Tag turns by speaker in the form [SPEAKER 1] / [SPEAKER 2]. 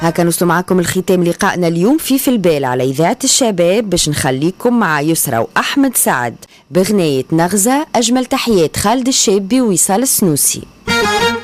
[SPEAKER 1] هكا نوصلوا معكم الختام لقائنا اليوم في البال على إذاعة الشباب، باش نخليكم مع يسرى وأحمد سعد بغنية نغزة. أجمل تحيات خالد الشابي ووصال السنوسي.